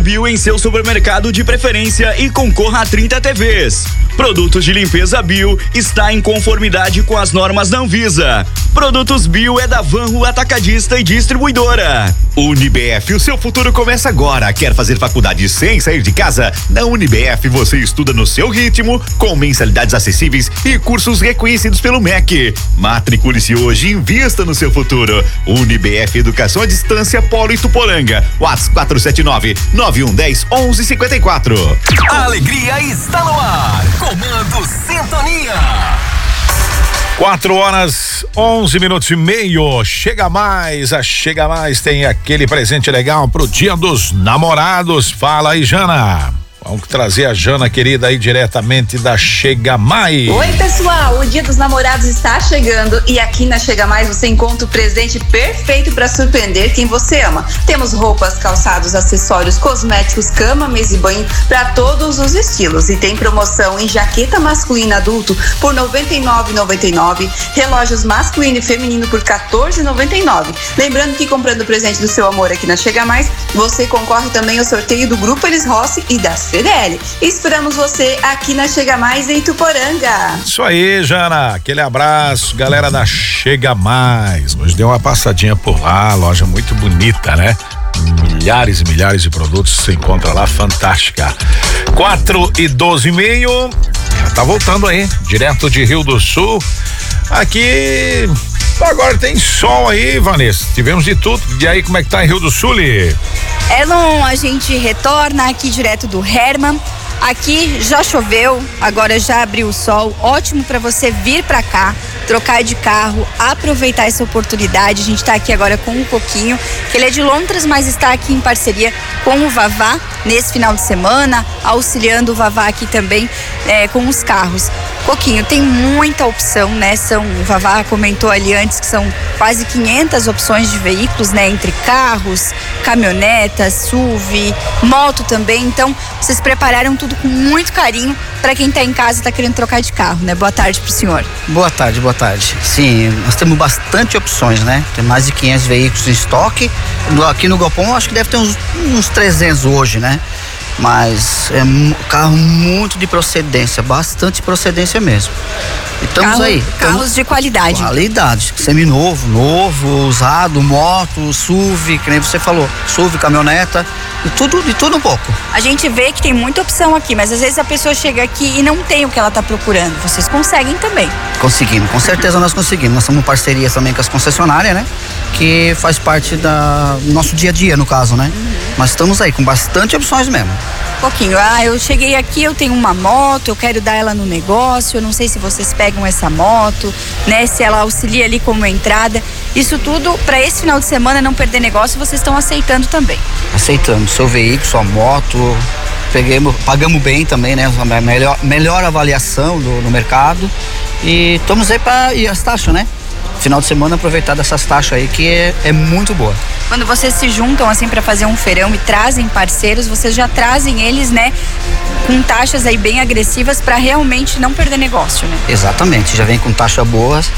Bio em seu supermercado de preferência e concorra a 30 TVs. Produtos de limpeza Bio está em conformidade com as normas da Anvisa. Produtos Bio é da Vanro Atacadista e Distribuidora. UniBF, o seu futuro começa agora. Quer fazer faculdade sem sair de casa? Na UniBF você estuda no seu ritmo, com mensalidades acessíveis e cursos reconhecidos pelo MEC. Matricule-se hoje e invista no seu futuro. UniBF Educação à Distância, Polo Ituporanga. WhatsApp 479-9110-1154. A alegria está no ar. Comando Sintonia. 4h11 Chega Mais, a Chega Mais tem aquele presente legal pro Dia dos Namorados. Fala aí, Jana. Vamos trazer a Jana querida aí diretamente da Chega Mais. Oi, pessoal, o Dia dos Namorados está chegando e aqui na Chega Mais você encontra o presente perfeito para surpreender quem você ama. Temos roupas, calçados, acessórios, cosméticos, cama, mesa e banho para todos os estilos. E tem promoção em jaqueta masculina adulto por R$ 99,99, relógios masculino e feminino por R$ 14,99. Lembrando que comprando o presente do seu amor aqui na Chega Mais, você concorre também ao sorteio do Grupo Elis Rossi e da CDL. Esperamos você aqui na Chega Mais em Ituporanga. Isso aí, Jana, aquele abraço, galera da Chega Mais. Hoje deu uma passadinha por lá, loja muito bonita, né? Milhares e milhares de produtos você encontra lá, fantástica. 4h12, tá voltando aí, direto de Rio do Sul. Aqui agora tem sol aí, Vanessa. Tivemos de tudo. E aí, como é que tá em Rio do Sul? Elon, a gente retorna aqui direto do Herman. Aqui já choveu, agora já abriu o sol. Ótimo para você vir para cá, trocar de carro, aproveitar essa oportunidade. A gente tá aqui agora com o Coquinho, que ele é de Londres, mas está aqui em parceria com o Vavá nesse final de semana, auxiliando o Vavá aqui também com os carros. Coquinho, tem muita opção, né? O Vavá comentou ali antes que são quase 500 opções de veículos, né? Entre carros, caminhonetas, SUV, moto também. Então, vocês prepararam tudo com muito carinho para quem tá em casa e tá querendo trocar de carro, né? Boa tarde pro senhor. Boa tarde, boa tarde. Sim, nós temos bastante opções, né? Tem mais de 500 veículos em estoque. Aqui no Galpão, acho que deve ter uns 300 hoje, né? Mas é um carro muito de procedência, bastante procedência mesmo. E estamos aí. Carros de qualidade. Qualidade, seminovo, novo, usado, moto, SUV, que nem você falou, SUV, caminhoneta, de tudo um pouco. A gente vê que tem muita opção aqui, mas às vezes a pessoa chega aqui e não tem o que ela tá procurando. Vocês conseguem também? Conseguimos, com certeza nós conseguimos. Nós estamos em parceria também com as concessionárias, né? Que faz parte do nosso dia a dia, no caso, né? Mas estamos aí com bastante opções mesmo. Pouquinho, eu cheguei aqui, eu tenho uma moto, eu quero dar ela no negócio, eu não sei se vocês pegam essa moto, né? Se ela auxilia ali como entrada. Isso tudo, para esse final de semana não perder negócio, vocês estão aceitando também? Aceitamos, seu veículo, sua moto, pagamos bem também, né? Melhor avaliação no mercado e estamos aí e as taxas, né? Final de semana aproveitar dessas taxas aí que é muito boa. Quando vocês se juntam assim para fazer um feirão e trazem parceiros, vocês já trazem eles, né, com taxas aí bem agressivas para realmente não perder negócio, né? Exatamente, já vem com taxas boas,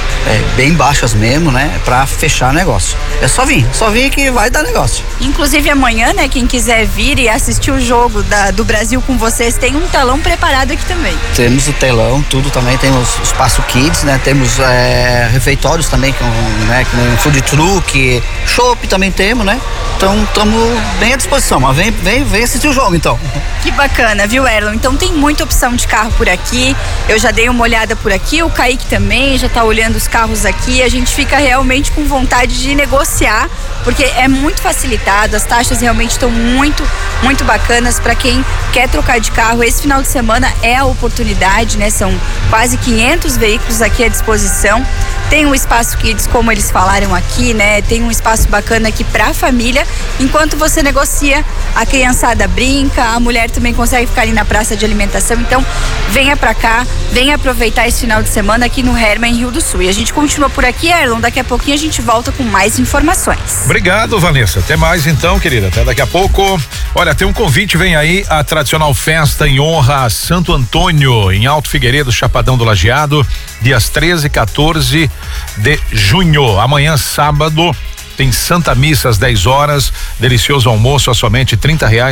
bem baixas mesmo, né, para fechar negócio. É só vir que vai dar negócio. Inclusive amanhã, né, quem quiser vir e assistir o jogo do Brasil com vocês, tem um telão preparado aqui também. Temos o telão, tudo também, temos espaço kids, né, temos refeitórios também, com food truck, chopp também temos, né? Então estamos bem à disposição, mas vem assistir o jogo então. Que bacana, viu, Erlon? Então tem muita opção de carro por aqui, eu já dei uma olhada por aqui, o Kaique também já tá olhando os carros aqui, a gente fica realmente com vontade de negociar, porque é muito facilitado, as taxas realmente estão muito, muito bacanas para quem quer trocar de carro. Esse final de semana é a oportunidade, né? São quase 500 veículos aqui à disposição. Tem um espaço kids, como eles falaram aqui, né? Tem um espaço bacana aqui pra família. Enquanto você negocia, a criançada brinca, a mulher também consegue ficar ali na praça de alimentação. Então, venha pra cá, venha aproveitar esse final de semana aqui no Herman, em Rio do Sul. E a gente continua por aqui, Erlon. Daqui a pouquinho a gente volta com mais informações. Obrigado, Vanessa. Até mais então, querida. Até daqui a pouco. Olha, tem um convite, vem aí a tradicional festa em honra a Santo Antônio, em Alto Figueiredo, Chapadão do Lajeado, dias 13 e 14 de junho. Amanhã, sábado, tem Santa Missa às 10 horas, delicioso almoço a somente R$30.